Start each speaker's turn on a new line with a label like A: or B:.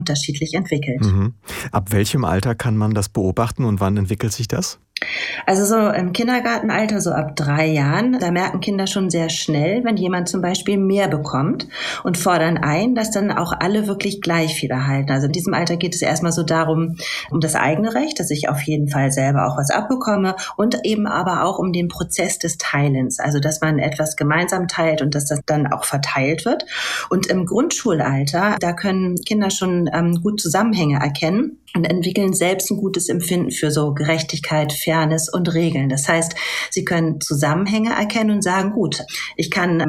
A: unterschiedlich entwickelt.
B: Mhm. Ab welchem Alter kann man das beobachten und wann entwickelt sich das?
A: Also so im Kindergartenalter, so ab 3 Jahren, da merken Kinder schon sehr schnell, wenn jemand zum Beispiel mehr bekommt und fordern ein, dass dann auch alle wirklich gleich viel erhalten. Also in diesem Alter geht es erstmal so darum, um das eigene Recht, dass ich auf jeden Fall selber auch was abbekomme und eben aber auch um den Prozess des Teilens. Also dass man etwas gemeinsam teilt und dass das dann auch verteilt wird. Und im Grundschulalter, da können Kinder schon gut Zusammenhänge erkennen und entwickeln selbst ein gutes Empfinden für so Gerechtigkeit, Fairness und Regeln. Das heißt, sie können Zusammenhänge erkennen und sagen, gut, ich kann